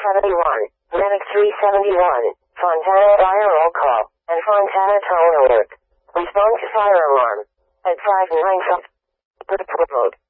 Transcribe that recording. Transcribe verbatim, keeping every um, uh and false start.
seventy-one, Medic three seventy-one, Fontana fire roll call, and Fontana tone alert. Respond to fire alarm. At five nine five. Report mode.